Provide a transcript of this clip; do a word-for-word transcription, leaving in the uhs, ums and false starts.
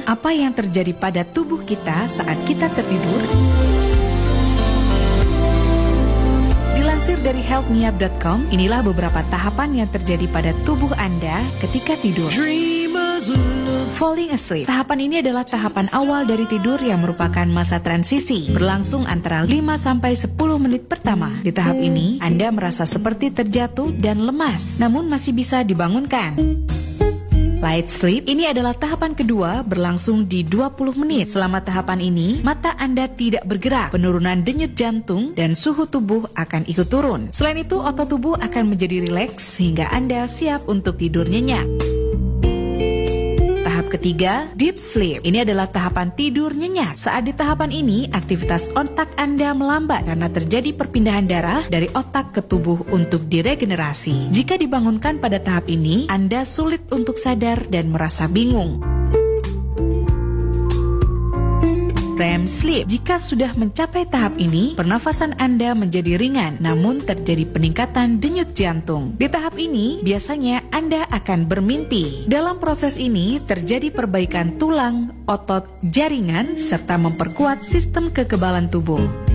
Apa yang terjadi pada tubuh kita saat kita tertidur? Dilansir dari health me up dot com, inilah beberapa tahapan yang terjadi pada tubuh Anda ketika tidur. Falling asleep. Tahapan ini adalah tahapan awal dari tidur yang merupakan masa transisi, berlangsung antara lima sampai sepuluh menit pertama. Di tahap ini, Anda merasa seperti terjatuh dan lemas, namun masih bisa dibangunkan. Light sleep, ini adalah tahapan kedua, berlangsung di dua puluh menit. Selama tahapan ini, mata Anda tidak bergerak, penurunan denyut jantung dan suhu tubuh akan ikut turun. Selain itu, otot tubuh akan menjadi rileks sehingga Anda siap untuk tidur nyenyak. Tahap ketiga, deep sleep. Ini adalah tahapan tidur nyenyak. Saat di tahapan ini, aktivitas otak Anda melambat karena terjadi perpindahan darah dari otak ke tubuh untuk diregenerasi. Jika dibangunkan pada tahap ini, Anda sulit untuk sadar dan merasa bingung. R E M sleep. Jika sudah mencapai tahap ini, pernafasan Anda menjadi ringan, namun terjadi peningkatan denyut jantung. Di tahap ini, biasanya Anda akan bermimpi. Dalam proses ini, terjadi perbaikan tulang, otot, jaringan, serta memperkuat sistem kekebalan tubuh.